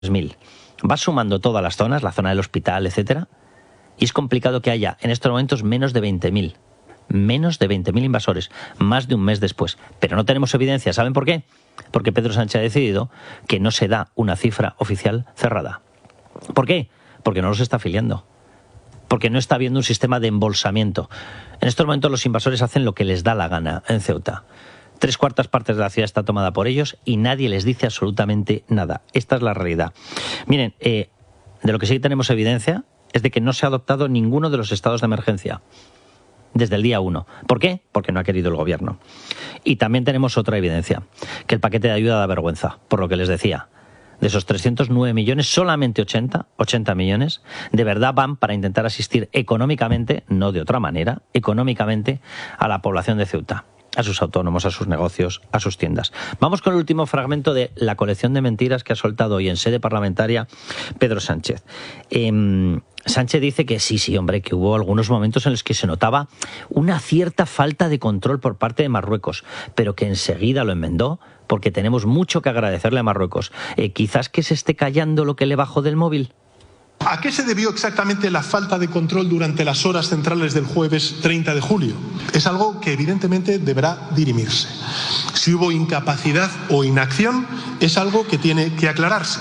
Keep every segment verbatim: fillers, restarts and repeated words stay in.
mil. Vas sumando todas las zonas, la zona del hospital, etcétera, y es complicado que haya en estos momentos menos de veinte mil. Menos de veinte mil invasores, más de un mes después. Pero no tenemos evidencia. ¿Saben por qué? Porque Pedro Sánchez ha decidido que no se da una cifra oficial cerrada. ¿Por qué? Porque no los está afiliando. Porque no está habiendo un sistema de embolsamiento. En estos momentos los invasores hacen lo que les da la gana en Ceuta. Tres cuartas partes de la ciudad está tomada por ellos y nadie les dice absolutamente nada. Esta es la realidad. Miren, eh, de lo que sí tenemos evidencia es de que no se ha adoptado ninguno de los estados de emergencia desde el día uno. ¿Por qué? Porque no ha querido el gobierno. Y también tenemos otra evidencia, que el paquete de ayuda da vergüenza, por lo que les decía. De esos trescientos nueve millones, solamente ochenta, ochenta millones, de verdad van para intentar asistir económicamente, no de otra manera, económicamente a la población de Ceuta, a sus autónomos, a sus negocios, a sus tiendas. Vamos con el último fragmento de la colección de mentiras que ha soltado hoy en sede parlamentaria Pedro Sánchez. Eh, Sánchez dice que sí, sí, hombre, que hubo algunos momentos en los que se notaba una cierta falta de control por parte de Marruecos, pero que enseguida lo enmendó porque tenemos mucho que agradecerle a Marruecos. Eh, quizás que se esté callando lo que le bajó del móvil. ¿A qué se debió exactamente la falta de control durante las horas centrales del jueves treinta de julio? Es algo que evidentemente deberá dirimirse. Si hubo incapacidad o inacción, es algo que tiene que aclararse.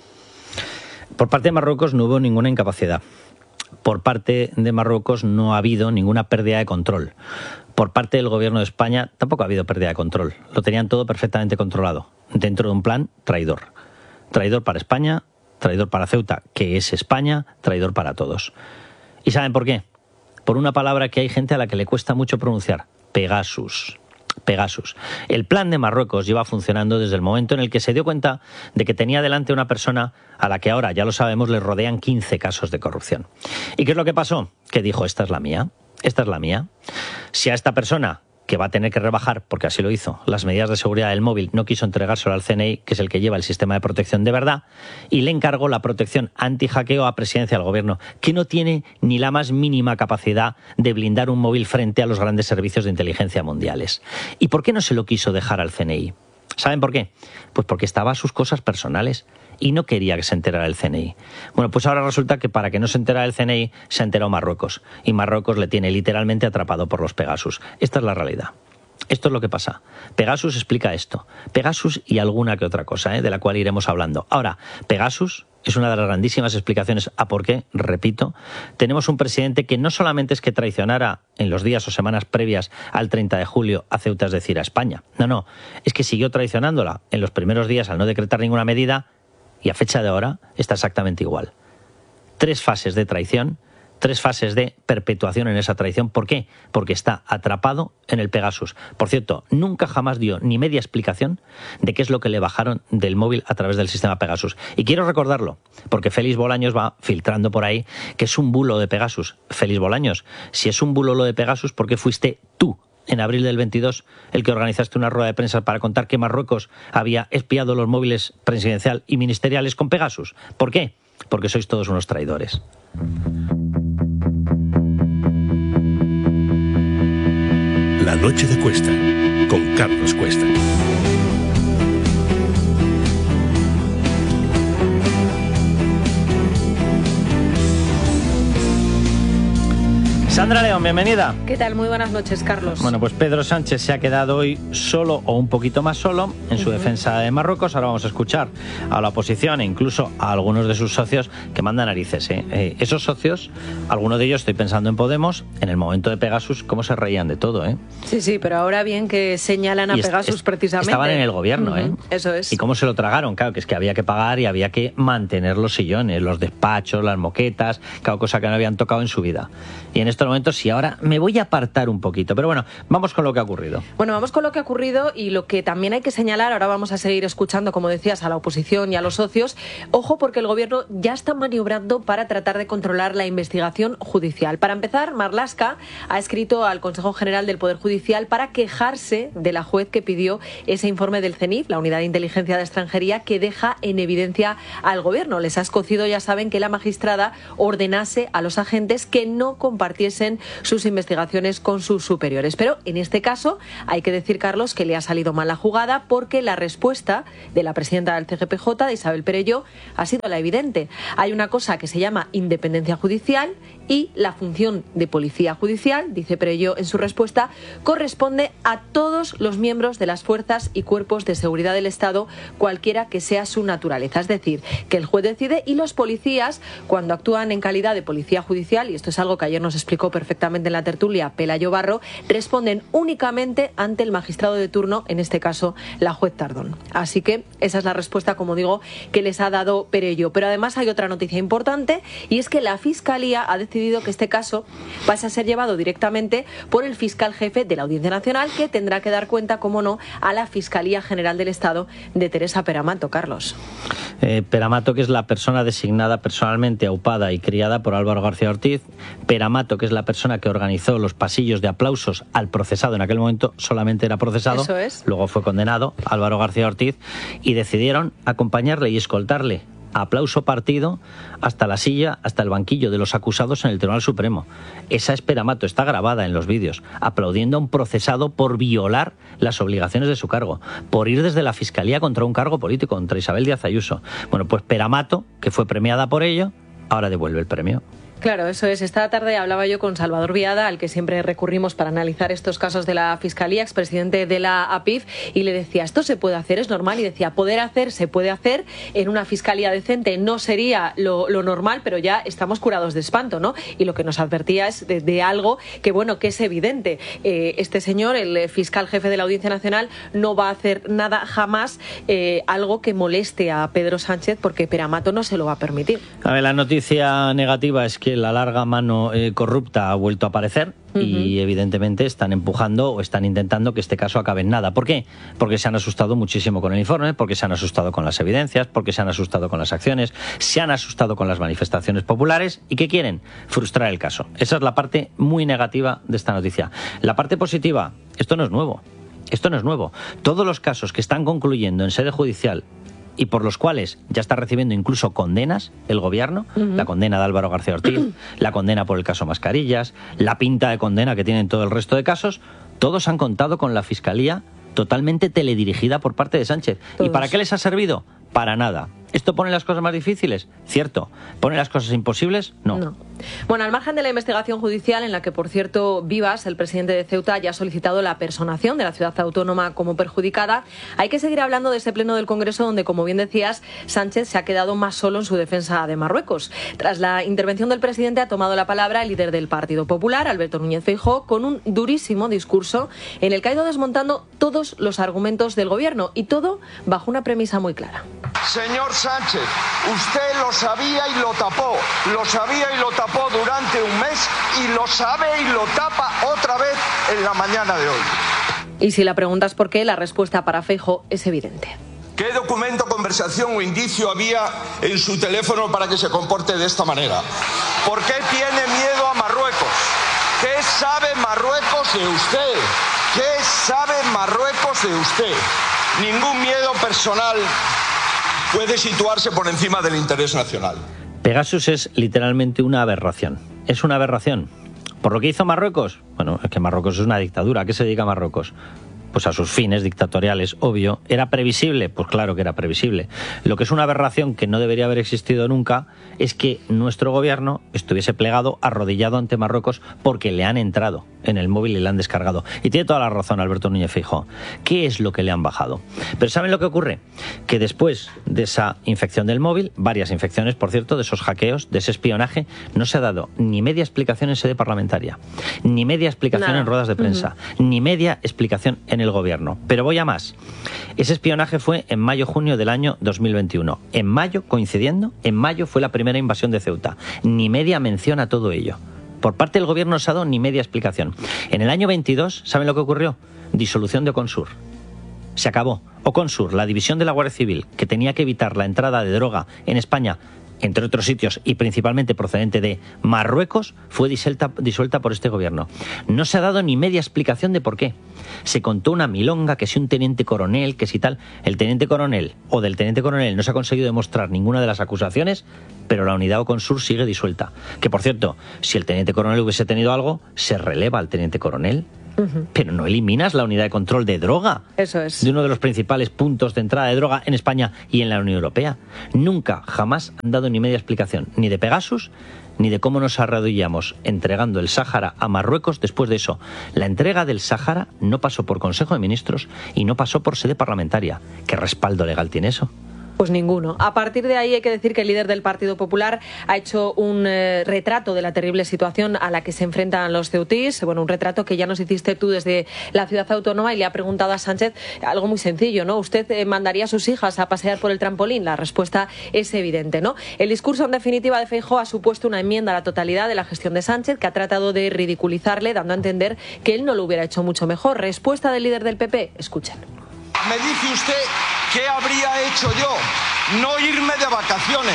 Por parte de Marruecos no hubo ninguna incapacidad. Por parte de Marruecos no ha habido ninguna pérdida de control. Por parte del gobierno de España tampoco ha habido pérdida de control. Lo tenían todo perfectamente controlado, dentro de un plan traidor. Traidor para España, traidor para Ceuta, que es España, traidor para todos. ¿Y saben por qué? Por una palabra que hay gente a la que le cuesta mucho pronunciar: Pegasus. Pegasus. El plan de Marruecos lleva funcionando desde el momento en el que se dio cuenta de que tenía delante una persona a la que ahora, ya lo sabemos, le rodean quince casos de corrupción. ¿Y qué es lo que pasó? Que dijo: esta es la mía, esta es la mía. Si a esta persona, que va a tener que rebajar, porque así lo hizo, las medidas de seguridad del móvil, no quiso entregárselo al C N I, que es el que lleva el sistema de protección de verdad, y le encargó la protección anti-hackeo a presidencia del gobierno, que no tiene ni la más mínima capacidad de blindar un móvil frente a los grandes servicios de inteligencia mundiales. ¿Y por qué no se lo quiso dejar al C N I? ¿Saben por qué? Pues porque estaba a sus cosas personales y no quería que se enterara el C N I. Bueno, pues ahora resulta que para que no se enterara el C N I se ha enterado Marruecos, y Marruecos le tiene literalmente atrapado por los Pegasus. Esta es la realidad. Esto es lo que pasa. Pegasus explica esto. Pegasus y alguna que otra cosa, ¿eh? de la cual iremos hablando. Ahora, Pegasus es una de las grandísimas explicaciones a por qué, repito, tenemos un presidente que no solamente es que traicionara en los días o semanas previas al treinta de julio a Ceuta, es decir, a España. No, no, es que siguió traicionándola en los primeros días al no decretar ninguna medida, y a fecha de ahora está exactamente igual. Tres fases de traición, tres fases de perpetuación en esa traición. ¿Por qué? Porque está atrapado en el Pegasus. Por cierto, nunca jamás dio ni media explicación de qué es lo que le bajaron del móvil a través del sistema Pegasus. Y quiero recordarlo, porque Félix Bolaños va filtrando por ahí que es un bulo de Pegasus. Félix Bolaños, si es un bulo lo de Pegasus, ¿por qué fuiste tú, en abril del veintidós, el que organizaste una rueda de prensa para contar que Marruecos había espiado los móviles presidencial y ministeriales con Pegasus? ¿Por qué? Porque sois todos unos traidores. La noche de Cuesta, con Carlos Cuesta. Sandra León, bienvenida. ¿Qué tal? Muy buenas noches, Carlos. Bueno, pues Pedro Sánchez se ha quedado hoy solo o un poquito más solo en su uh-huh. defensa de Marruecos. Ahora vamos a escuchar a la oposición e incluso a algunos de sus socios que mandan narices. ¿eh? Eh, esos socios, algunos de ellos, estoy pensando en Podemos, en el momento de Pegasus, cómo se reían de todo, ¿eh? Sí, sí, pero ahora bien que señalan a y Pegasus est- precisamente. Estaban en el gobierno, uh-huh. ¿eh? Eso es. Y cómo se lo tragaron, claro, que es que había que pagar y había que mantener los sillones, los despachos, las moquetas, cada cosa que no habían tocado en su vida. Y en estos momentos, si ahora me voy a apartar un poquito, pero bueno, vamos con lo que ha ocurrido. Bueno, vamos con lo que ha ocurrido y lo que también hay que señalar, ahora vamos a seguir escuchando, como decías, a la oposición y a los socios. Ojo, porque el gobierno ya está maniobrando para tratar de controlar la investigación judicial. Para empezar, Marlaska ha escrito al Consejo General del Poder Judicial para quejarse de la juez que pidió ese informe del C E N I F, la Unidad de Inteligencia de Extranjería, que deja en evidencia al gobierno. Les ha escocido, ya saben, que la magistrada ordenase a los agentes que no compartiesen revisen sus investigaciones con sus superiores. Pero en este caso hay que decir, Carlos, que le ha salido mal la jugada, porque la respuesta de la presidenta del C G P J, de Isabel Perelló, ha sido la evidente. Hay una cosa que se llama independencia judicial y la función de policía judicial, dice Perelló en su respuesta, corresponde a todos los miembros de las fuerzas y cuerpos de seguridad del Estado, cualquiera que sea su naturaleza. Es decir, que el juez decide y los policías, cuando actúan en calidad de policía judicial, y esto es algo que ayer nos explicó perfectamente en la tertulia Pelayo Barro, responden únicamente ante el magistrado de turno, en este caso la juez Tardón. Así que esa es la respuesta, como digo, que les ha dado Perelló. Pero además hay otra noticia importante, y es que la Fiscalía ha decidido que este caso pasa a ser llevado directamente por el fiscal jefe de la Audiencia Nacional, que tendrá que dar cuenta, como no, a la Fiscalía General del Estado de Teresa Peramato. Carlos. Eh, Peramato, que es la persona designada personalmente, aupada y criada por Álvaro García Ortiz. Peramato, que es la persona que organizó los pasillos de aplausos al procesado. En aquel momento solamente era procesado. Eso es. Luego fue condenado, Álvaro García Ortiz, y decidieron acompañarle y escoltarle a aplauso partido hasta la silla, hasta el banquillo de los acusados en el Tribunal Supremo. Esa es Peramato, está grabada en los vídeos, aplaudiendo a un procesado por violar las obligaciones de su cargo, por ir desde la Fiscalía contra un cargo político, contra Isabel Díaz Ayuso. Bueno, pues Peramato, que fue premiada por ello, ahora devuelve el premio. Claro, eso es. Esta tarde hablaba yo con Salvador Viada, al que siempre recurrimos para analizar estos casos de la Fiscalía, expresidente de la A P I F, y le decía, ¿esto se puede hacer? ¿Es normal? Y decía, poder hacer, se puede hacer en una Fiscalía decente. No sería lo, lo normal, pero ya estamos curados de espanto, ¿no? Y lo que nos advertía es de, de algo que, bueno, que es evidente. Eh, este señor, el fiscal jefe de la Audiencia Nacional, no va a hacer nada jamás, eh, algo que moleste a Pedro Sánchez, porque Peramato no se lo va a permitir. A ver, la noticia negativa es que la larga mano eh, corrupta ha vuelto a aparecer. Uh-huh. Y evidentemente están empujando o están intentando que este caso acabe en nada. ¿Por qué? Porque se han asustado muchísimo con el informe, porque se han asustado con las evidencias, porque se han asustado con las acciones, se han asustado con las manifestaciones populares. ¿Y qué quieren? Frustrar el caso. Esa es la parte muy negativa de esta noticia. La parte positiva, esto no es nuevo. Esto no es nuevo. Todos los casos que están concluyendo en sede judicial y por los cuales ya está recibiendo incluso condenas el gobierno, uh-huh. la condena de Álvaro García Ortiz, la condena por el caso Mascarillas, la pinta de condena que tienen todo el resto de casos, todos han contado con la Fiscalía totalmente teledirigida por parte de Sánchez. Todos. ¿Y para qué les ha servido? Para nada. ¿Esto pone las cosas más difíciles? Cierto. ¿Pone las cosas imposibles? No. no. Bueno, al margen de la investigación judicial, en la que, por cierto, Vivas, el presidente de Ceuta, ya ha solicitado la personación de la ciudad autónoma como perjudicada, hay que seguir hablando de ese pleno del Congreso donde, como bien decías, Sánchez se ha quedado más solo en su defensa de Marruecos. Tras la intervención del presidente ha tomado la palabra el líder del Partido Popular, Alberto Núñez Feijóo, con un durísimo discurso en el que ha ido desmontando todos los argumentos del gobierno, y todo bajo una premisa muy clara. Señor Sánchez, usted lo sabía y lo tapó, lo sabía y lo tapó durante un mes y lo sabe y lo tapa otra vez en la mañana de hoy. Y si la pregunta es por qué, la respuesta para Feijóo es evidente. ¿Qué documento, conversación o indicio había en su teléfono para que se comporte de esta manera? ¿Por qué tiene miedo a Marruecos? ¿Qué sabe Marruecos de usted? ¿Qué sabe Marruecos de usted? Ningún miedo personal puede situarse por encima del interés nacional. Pegasus es literalmente una aberración. Es una aberración. ¿Por lo que hizo Marruecos? Bueno, es que Marruecos es una dictadura. ¿A qué se dedica Marruecos? Pues a sus fines dictatoriales, obvio. ¿Era previsible? Pues claro que era previsible. Lo que es una aberración que no debería haber existido nunca es que nuestro gobierno estuviese plegado, arrodillado ante Marruecos, porque le han entrado en el móvil y le han descargado. Y tiene toda la razón Alberto Núñez Feijóo. ¿Qué es lo que le han bajado? Pero ¿saben lo que ocurre? Que después de esa infección del móvil, varias infecciones, por cierto, de esos hackeos, de ese espionaje, no se ha dado ni media explicación en sede parlamentaria, ni media explicación Nada. en ruedas de prensa, uh-huh. ni media explicación en el gobierno. Pero voy a más. Ese espionaje fue en mayo-junio del año dos mil veintiuno. En mayo, coincidiendo, en mayo fue la primera invasión de Ceuta. Ni media mención a todo ello. Por parte del gobierno no se ha dado ni media explicación. En el año veintidós, ¿saben lo que ocurrió? Disolución de Oconsur. Se acabó. Oconsur, la división de la Guardia Civil, que tenía que evitar la entrada de droga en España entre otros sitios y principalmente procedente de Marruecos, fue disuelta, disuelta por este gobierno. No se ha dado ni media explicación de por qué. Se contó una milonga, que si un teniente coronel, que si tal. El teniente coronel o del teniente coronel no se ha conseguido demostrar ninguna de las acusaciones, pero la unidad Oconsur sigue disuelta. Que, por cierto, si el teniente coronel hubiese tenido algo, se releva al teniente coronel. Uh-huh. Pero no eliminas la unidad de control de droga. Eso es. De uno de los principales puntos de entrada de droga en España y en la Unión Europea. Nunca, jamás han dado ni media explicación, ni de Pegasus, ni de cómo nos arrodillamos entregando el Sáhara a Marruecos después de eso. La entrega del Sáhara no pasó por Consejo de Ministros y no pasó por sede parlamentaria. ¿Qué respaldo legal tiene eso? Pues ninguno. A partir de ahí hay que decir que el líder del Partido Popular ha hecho un eh, retrato de la terrible situación a la que se enfrentan los ceutís. Bueno, un retrato que ya nos hiciste tú desde la ciudad autónoma, y le ha preguntado a Sánchez algo muy sencillo, ¿no? ¿Usted eh, mandaría a sus hijas a pasear por el trampolín? La respuesta es evidente, ¿no? El discurso, en definitiva, de Feijóo ha supuesto una enmienda a la totalidad de la gestión de Sánchez, que ha tratado de ridiculizarle, dando a entender que él no lo hubiera hecho mucho mejor. Respuesta del líder del P P. Escuchen. Me dice usted qué habría hecho yo. No irme de vacaciones.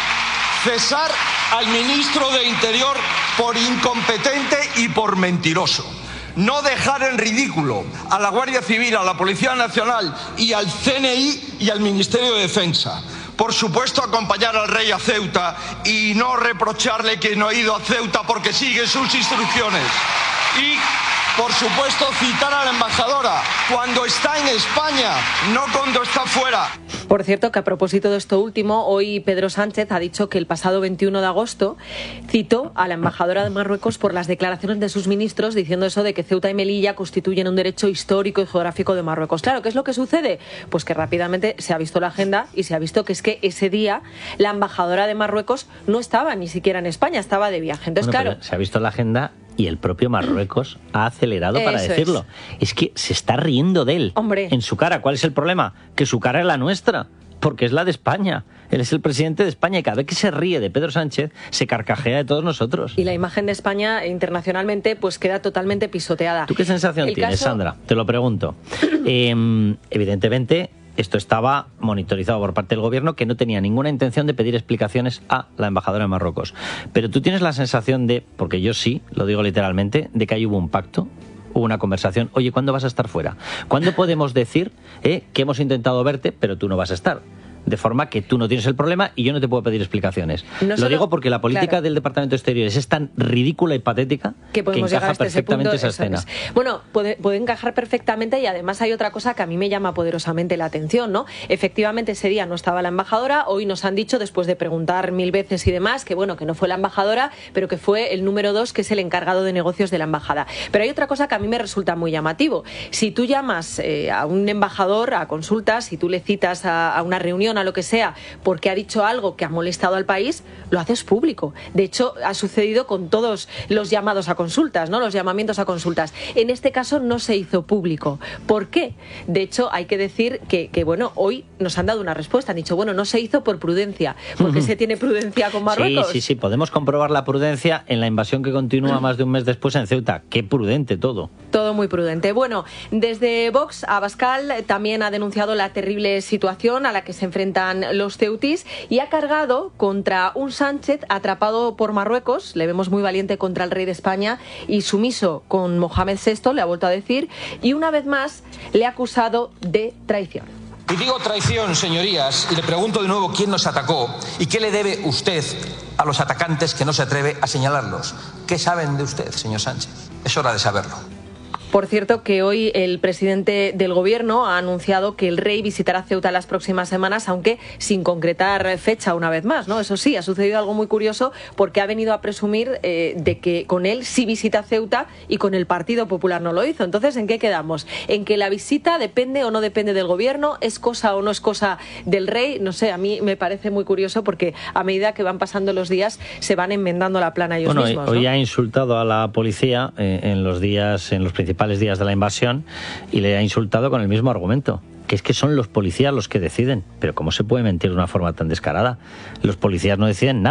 Cesar al ministro de Interior por incompetente y por mentiroso. No dejar en ridículo a la Guardia Civil, a la Policía Nacional y al C N I y al Ministerio de Defensa. Por supuesto, acompañar al rey a Ceuta y no reprocharle que no ha ido a Ceuta porque sigue sus instrucciones. Y, por supuesto, citar a la embajadora cuando está en España, no cuando está fuera. Por cierto, que a propósito de esto último, hoy Pedro Sánchez ha dicho que el pasado veintiuno de agosto citó a la embajadora de Marruecos por las declaraciones de sus ministros diciendo eso de que Ceuta y Melilla constituyen un derecho histórico y geográfico de Marruecos. Claro, ¿qué es lo que sucede? Pues que rápidamente se ha visto la agenda y se ha visto que es que ese día la embajadora de Marruecos no estaba ni siquiera en España, estaba de viaje. Entonces, bueno, claro, se ha visto la agenda y el propio Marruecos ha acelerado para Eso decirlo. Es. es que se está riendo de él. Hombre. En su cara. ¿Cuál es el problema? Que su cara es la nuestra, porque es la de España. Él es el presidente de España y cada vez que se ríe de Pedro Sánchez se carcajea de todos nosotros. Y la imagen de España internacionalmente pues queda totalmente pisoteada. ¿Tú qué sensación el tienes, caso... Sandra? Te lo pregunto. eh, evidentemente, esto estaba monitorizado por parte del gobierno, que no tenía ninguna intención de pedir explicaciones a la embajadora de Marruecos. Pero tú tienes la sensación de, porque yo sí, lo digo literalmente, de que ahí hubo un pacto, hubo una conversación. Oye, ¿cuándo vas a estar fuera? ¿Cuándo podemos decir eh, que hemos intentado verte, pero tú no vas a estar? De forma que tú no tienes el problema y yo no te puedo pedir explicaciones. No Lo solo, digo porque la política claro. del Departamento de Exteriores es tan ridícula y patética que, que encaja perfectamente esa escena. Es. Bueno, puede, puede encajar perfectamente, y además hay otra cosa que a mí me llama poderosamente la atención, ¿no? Efectivamente, ese día no estaba la embajadora. Hoy nos han dicho, después de preguntar mil veces y demás, que bueno, que no fue la embajadora, pero que fue el número dos, que es el encargado de negocios de la embajada. Pero hay otra cosa que a mí me resulta muy llamativo. Si tú llamas eh, a un embajador a consultas, si tú le citas a, a una reunión, a lo que sea, porque ha dicho algo que ha molestado al país, lo haces público. De hecho, ha sucedido con todos los llamados a consultas, ¿no? Los llamamientos a consultas. En este caso no se hizo público. ¿Por qué? De hecho, hay que decir que, que bueno, hoy nos han dado una respuesta. Han dicho, bueno, no se hizo por prudencia. ¿Por qué se tiene prudencia con Marruecos? Sí, sí, sí. Podemos comprobar la prudencia en la invasión que continúa más de un mes después en Ceuta. Qué prudente todo. Todo muy prudente. Bueno, desde Vox, Abascal también ha denunciado la terrible situación a la que se enfrentan los ceutís y ha cargado contra un Sánchez atrapado por Marruecos. Le vemos muy valiente contra el rey de España y sumiso con Mohamed sexto, le ha vuelto a decir, y una vez más le ha acusado de traición. Y digo traición, señorías, y le pregunto de nuevo quién nos atacó y qué le debe usted a los atacantes que no se atreve a señalarlos. ¿Qué saben de usted, señor Sánchez? Es hora de saberlo. Por cierto, que hoy el presidente del Gobierno ha anunciado que el rey visitará Ceuta las próximas semanas, aunque sin concretar fecha una vez más, ¿no? Eso sí, ha sucedido algo muy curioso, porque ha venido a presumir eh, de que con él sí visita Ceuta y con el Partido Popular no lo hizo. Entonces, ¿en qué quedamos? ¿En que la visita depende o no depende del Gobierno? ¿Es cosa o no es cosa del rey? No sé, a mí me parece muy curioso, porque a medida que van pasando los días se van enmendando la plana ellos bueno, mismos, hoy ¿no? ha insultado a la policía eh, en los días, en los principales días de la invasión, y le ha insultado con el mismo argumento, que es que son los policías los que deciden. Pero ¿cómo se puede mentir de una forma tan descarada? Los policías no deciden nada.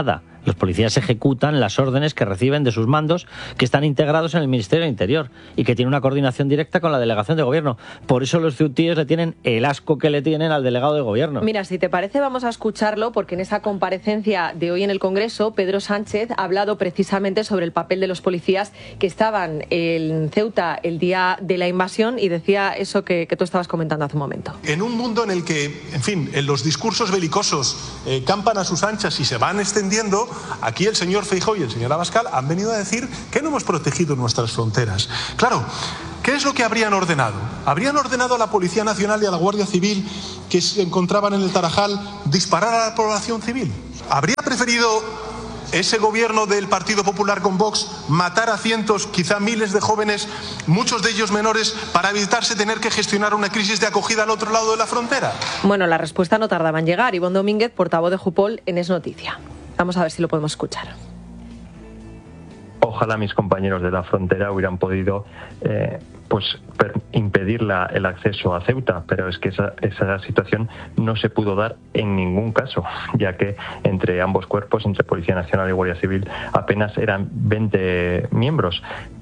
Los policías ejecutan las órdenes que reciben de sus mandos, que están integrados en el Ministerio del Interior y que tienen una coordinación directa con la delegación de gobierno. Por eso los ceutíes le tienen el asco que le tienen al delegado de gobierno. Mira, si te parece, vamos a escucharlo, porque en esa comparecencia de hoy en el Congreso, Pedro Sánchez ha hablado precisamente sobre el papel de los policías que estaban en Ceuta el día de la invasión y decía eso que, que tú estabas comentando hace un momento. En un mundo en el que, en fin, en los discursos belicosos eh, campan a sus anchas y se van extendiendo, aquí el señor Feijóo y el señor Abascal han venido a decir que no hemos protegido nuestras fronteras. Claro, ¿qué es lo que habrían ordenado? ¿Habrían ordenado a la Policía Nacional y a la Guardia Civil que se encontraban en el Tarajal disparar a la población civil? ¿Habría preferido ese gobierno del Partido Popular con Vox matar a cientos, quizá miles de jóvenes, muchos de ellos menores, para evitarse tener que gestionar una crisis de acogida al otro lado de la frontera? Bueno, la respuesta no tardaba en llegar. Ivonne Domínguez, portavoz de Jupol, en Es Noticia. Vamos a ver si lo podemos escuchar. Ojalá mis compañeros de la frontera hubieran podido eh, pues impedir la, el acceso a Ceuta, pero es que esa, esa situación no se pudo dar en ningún caso, ya que entre ambos cuerpos, entre Policía Nacional y Guardia Civil, apenas eran veinte miembros.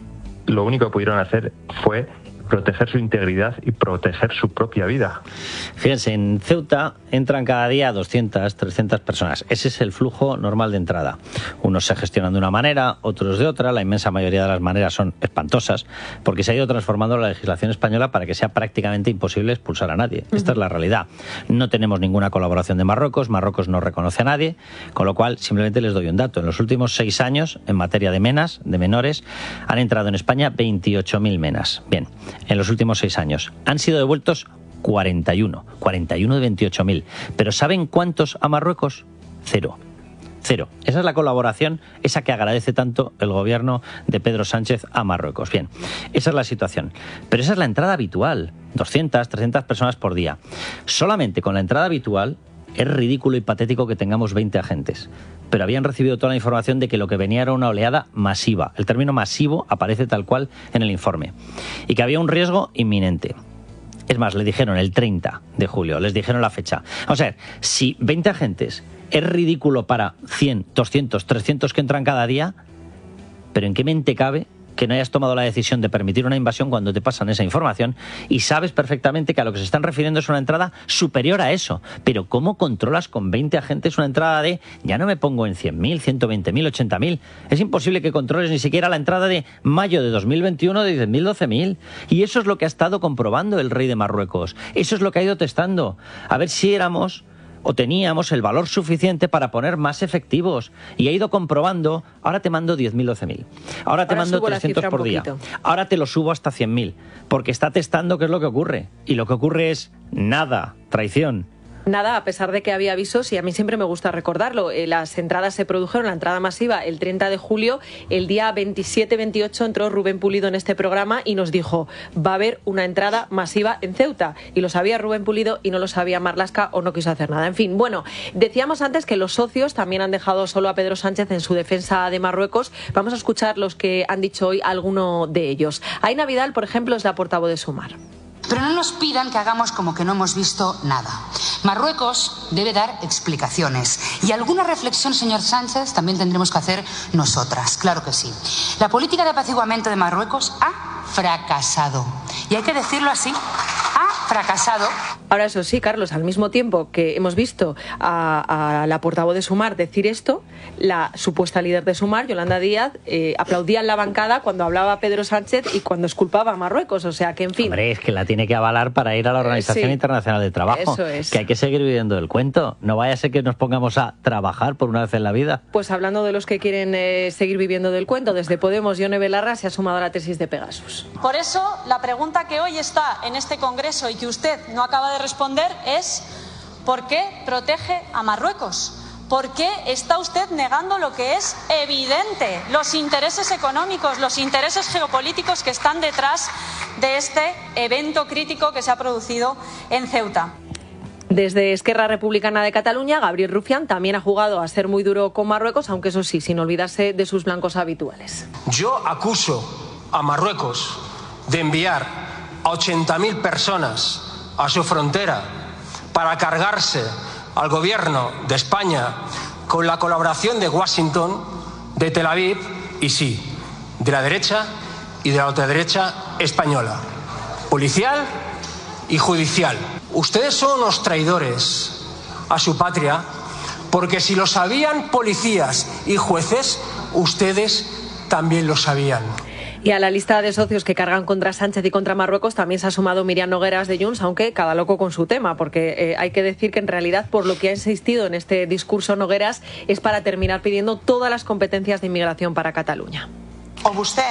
Lo único que pudieron hacer fue proteger su integridad y proteger su propia vida. Fíjense, en Ceuta entran cada día doscientas, trescientas personas. Ese es el flujo normal de entrada. Unos se gestionan de una manera, otros de otra. La inmensa mayoría de las maneras son espantosas, porque se ha ido transformando la legislación española para que sea prácticamente imposible expulsar a nadie. Uh-huh. Esta es la realidad. No tenemos ninguna colaboración de Marruecos. Marruecos no reconoce a nadie, con lo cual simplemente les doy un dato. En los últimos seis años, en materia de menas, de menores, han entrado en España veintiocho mil menas. Bien. En los últimos seis años. Han sido devueltos cuarenta y uno. cuarenta y uno de veintiocho mil. Pero ¿saben cuántos a Marruecos? Cero. Cero. Esa es la colaboración, esa que agradece tanto el gobierno de Pedro Sánchez a Marruecos. Bien, esa es la situación. Pero esa es la entrada habitual. doscientas, trescientas personas por día. Solamente con la entrada habitual es ridículo y patético que tengamos veinte agentes. Pero habían recibido toda la información de que lo que venía era una oleada masiva. El término masivo aparece tal cual en el informe. Y que había un riesgo inminente. Es más, le dijeron el treinta de julio, les dijeron la fecha. Vamos a ver, si veinte agentes es ridículo para cien, doscientos, trescientos que entran cada día, ¿pero en qué mente cabe que no hayas tomado la decisión de permitir una invasión cuando te pasan esa información y sabes perfectamente que a lo que se están refiriendo es una entrada superior a eso? Pero ¿cómo controlas con veinte agentes una entrada de, ya no me pongo en cien mil, ciento veinte mil, ochenta mil? Es imposible que controles ni siquiera la entrada de mayo de dos mil veintiuno de diez mil, doce mil. Y eso es lo que ha estado comprobando el rey de Marruecos. Eso es lo que ha ido testando. A ver si éramos o teníamos el valor suficiente para poner más efectivos. Y ha ido comprobando, ahora te mando diez mil, doce mil. Ahora te ahora mando trescientos por día. Ahora te lo subo hasta cien mil. Porque está testando qué es lo que ocurre. Y lo que ocurre es nada, traición. Nada, a pesar de que había avisos, y a mí siempre me gusta recordarlo, eh, las entradas se produjeron, la entrada masiva el treinta de julio, el día veintisiete veintiocho entró Rubén Pulido en este programa y nos dijo, va a haber una entrada masiva en Ceuta, y lo sabía Rubén Pulido y no lo sabía Marlaska o no quiso hacer nada. En fin, bueno, decíamos antes que los socios también han dejado solo a Pedro Sánchez en su defensa de Marruecos. Vamos a escuchar los que han dicho hoy alguno de ellos. Aina Vidal, por ejemplo, es la portavoz de Sumar. Pero no nos pidan que hagamos como que no hemos visto nada. Marruecos debe dar explicaciones. Y alguna reflexión, señor Sánchez, también tendremos que hacer nosotras. Claro que sí. La política de apaciguamiento de Marruecos ha fracasado. Y hay que decirlo así. Ha fracasado. Ahora, eso sí, Carlos, al mismo tiempo que hemos visto a, a la portavoz de Sumar decir esto, la supuesta líder de Sumar, Yolanda Díaz, eh, aplaudía en la bancada cuando hablaba Pedro Sánchez y cuando exculpaba a Marruecos. O sea que, en fin. Hombre, es que la tiene que avalar para ir a la Organización sí. Internacional del Trabajo. Eso es. Que hay que seguir viviendo el cuento. No vaya a ser que nos pongamos a trabajar por una vez en la vida. Pues hablando de los que quieren eh, seguir viviendo del cuento, desde Podemos, Yone Belarra se ha sumado a la tesis de Pegasus. Por eso, la pregunta que hoy está en este Congreso y que usted no acaba de responder es ¿por qué protege a Marruecos? ¿Por qué está usted negando lo que es evidente? Los intereses económicos, los intereses geopolíticos que están detrás de este evento crítico que se ha producido en Ceuta. Desde Esquerra Republicana de Cataluña, Gabriel Rufián también ha jugado a ser muy duro con Marruecos, aunque eso sí, sin olvidarse de sus blancos habituales. Yo acuso a Marruecos de enviar a ochenta mil personas a su frontera para cargarse al gobierno de España con la colaboración de Washington, de Tel Aviv y sí, de la derecha y de la ultraderecha española, policial y judicial. Ustedes son unos traidores a su patria, porque si lo sabían policías y jueces, ustedes también lo sabían. Y a la lista de socios que cargan contra Sánchez y contra Marruecos también se ha sumado Míriam Nogueras de Junts, aunque cada loco con su tema, porque eh, hay que decir que en realidad por lo que ha insistido en este discurso Nogueras es para terminar pidiendo todas las competencias de inmigración para Cataluña. O usted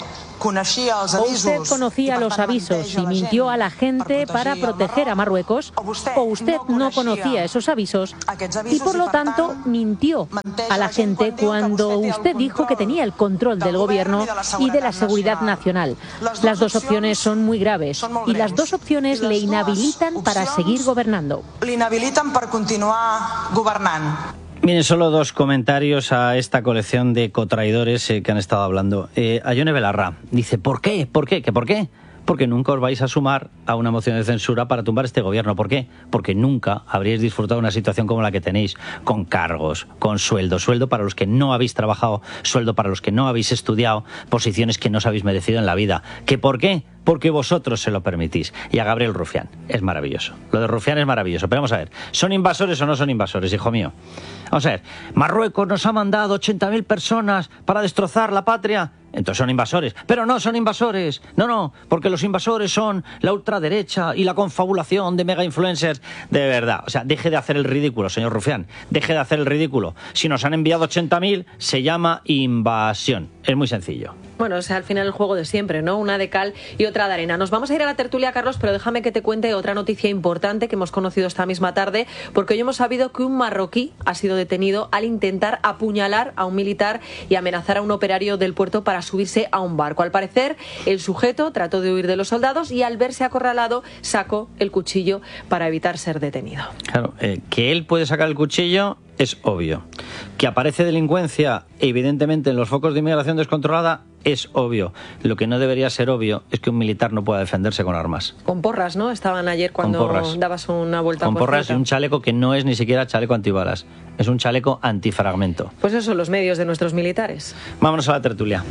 O usted conocía los avisos y mintió a la gente para proteger a Marruecos, o usted no conocía esos avisos y por lo tanto mintió a la gente cuando usted dijo que tenía el control del gobierno y de la seguridad nacional. Las dos opciones son muy graves y las dos opciones le inhabilitan para seguir gobernando. Le inhabilitan para continuar gobernando. Miren, solo dos comentarios a esta colección de cotraidores eh, que han estado hablando. Eh, a Yone Belarra dice, ¿por qué? ¿Por qué? ¿Qué por qué? Porque nunca os vais a sumar a una moción de censura para tumbar este gobierno. ¿Por qué? Porque nunca habríais disfrutado de una situación como la que tenéis, con cargos, con sueldo, sueldo para los que no habéis trabajado, sueldo para los que no habéis estudiado, posiciones que no os habéis merecido en la vida. ¿Qué por qué? Porque vosotros se lo permitís. Y a Gabriel Rufián, es maravilloso. Lo de Rufián es maravilloso. Pero vamos a ver, ¿son invasores o no son invasores, hijo mío? Vamos a ver, Marruecos nos ha mandado ochenta mil personas para destrozar la patria. Entonces son invasores. Pero no son invasores. No, no, porque los invasores son la ultraderecha y la confabulación de mega influencers. De verdad, o sea, deje de hacer el ridículo, señor Rufián. Deje de hacer el ridículo. Si nos han enviado ochenta mil, se llama invasión. Es muy sencillo. Bueno, o sea, al final el juego de siempre, ¿no? Una de cal y otra de arena. Nos vamos a ir a la tertulia, Carlos, pero déjame que te cuente otra noticia importante que hemos conocido esta misma tarde, porque hoy hemos sabido que un marroquí ha sido detenido al intentar apuñalar a un militar y amenazar a un operario del puerto para subirse a un barco. Al parecer, el sujeto trató de huir de los soldados y al verse acorralado sacó el cuchillo para evitar ser detenido. Claro, eh, que él puede sacar el cuchillo es obvio. Que aparece delincuencia, evidentemente, en los focos de inmigración descontrolada, es obvio. Lo que no debería ser obvio es que un militar no pueda defenderse con armas. Con porras, ¿no? Estaban ayer cuando dabas una vuelta con por porras cerca. Y un chaleco que no es ni siquiera chaleco antibalas. Es un chaleco antifragmento. Pues eso son los medios de nuestros militares. Vámonos a la tertulia.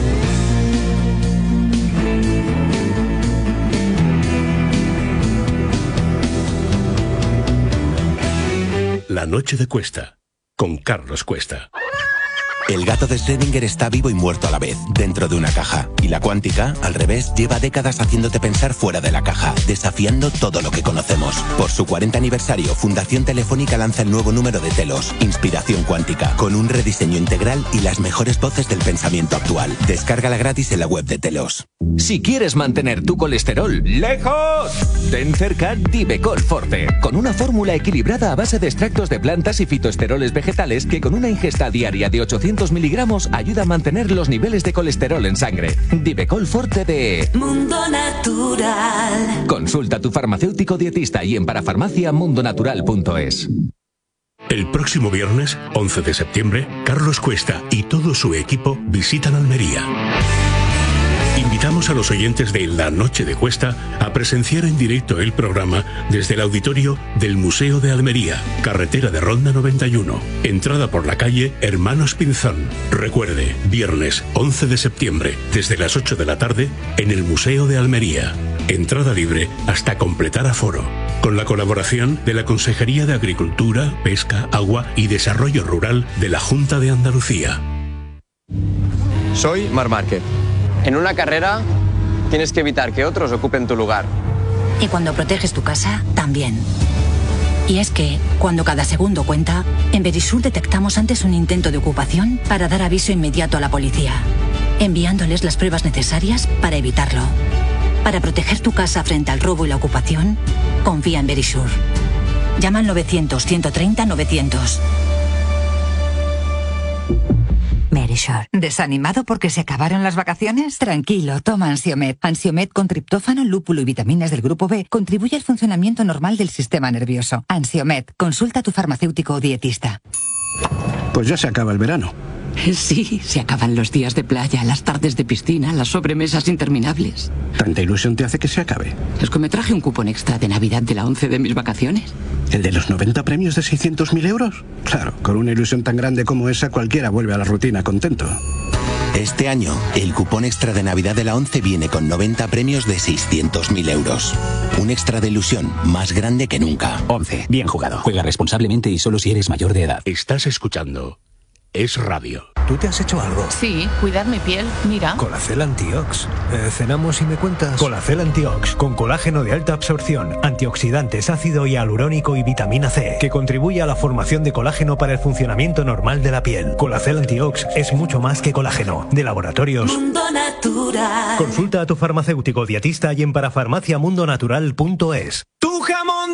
La noche de Cuesta, con Carlos Cuesta. El gato de Schrödinger está vivo y muerto a la vez, dentro de una caja. Y la cuántica, al revés, lleva décadas haciéndote pensar fuera de la caja, desafiando todo lo que conocemos. Por su cuarenta aniversario, Fundación Telefónica lanza el nuevo número de Telos, Inspiración Cuántica, con un rediseño integral y las mejores voces del pensamiento actual. Descárgala gratis en la web de Telos. Si quieres mantener tu colesterol lejos, ten cerca Divecol Forte, con una fórmula equilibrada a base de extractos de plantas y fitoesteroles vegetales que con una ingesta diaria de ochocientos miligramos ayuda a mantener los niveles de colesterol en sangre. Divecol Forte de Mundo Natural. Consulta a tu farmacéutico dietista y en parafarmacia mundonatural punto es. El próximo viernes, once de septiembre, Carlos Cuesta y todo su equipo visitan Almería. Invitamos a los oyentes de La Noche de Cuesta a presenciar en directo el programa desde el auditorio del Museo de Almería, carretera de Ronda noventa y uno, entrada por la calle Hermanos Pinzón. Recuerde, viernes once de septiembre, desde las ocho de la tarde, en el Museo de Almería. Entrada libre hasta completar aforo. Con la colaboración de la Consejería de Agricultura, Pesca, Agua y Desarrollo Rural de la Junta de Andalucía. Soy Marc Márquez. En una carrera tienes que evitar que otros ocupen tu lugar. Y cuando proteges tu casa, también. Y es que, cuando cada segundo cuenta, en Verisur detectamos antes un intento de ocupación para dar aviso inmediato a la policía, enviándoles las pruebas necesarias para evitarlo. Para proteger tu casa frente al robo y la ocupación, confía en Verisur. Llama al novecientos, ciento treinta, novecientos. Verisur. ¿Desanimado porque se acabaron las vacaciones? Tranquilo, toma Ansiomed. Ansiomed con triptófano, lúpulo y vitaminas del grupo B contribuye al funcionamiento normal del sistema nervioso. Ansiomed, consulta a tu farmacéutico o dietista. Pues ya se acaba el verano. Sí, se acaban los días de playa, las tardes de piscina, las sobremesas interminables. ¿Tanta ilusión te hace que se acabe? Es que me traje un cupón extra de Navidad de la ONCE de mis vacaciones. ¿El de los noventa premios de seiscientos mil euros? Claro, con una ilusión tan grande como esa, cualquiera vuelve a la rutina contento. Este año, el cupón extra de Navidad de la ONCE viene con noventa premios de seiscientos mil euros. Un extra de ilusión más grande que nunca. ONCE, bien jugado. Juega responsablemente y solo si eres mayor de edad. Estás escuchando Es Radio. ¿Tú te has hecho algo? Sí, cuidar mi piel, mira. Colacel Antiox. Eh, cenamos y me cuentas. Colacel Antiox, con colágeno de alta absorción, antioxidantes, ácido hialurónico y vitamina C, que contribuye a la formación de colágeno para el funcionamiento normal de la piel. Colacel Antiox es mucho más que colágeno. De Laboratorios Mundo Natural. Consulta a tu farmacéutico dietista y en parafarmaciamundonatural punto es. ¡Tu jamón!